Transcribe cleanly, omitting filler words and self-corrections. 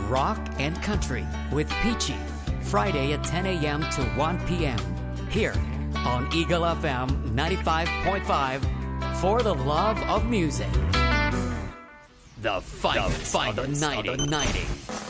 Rock and Country with Peachy. Friday at 10 a.m. to 1 p.m. Here on Eagle FM 95.5 for the love of music. The finest of the 90s.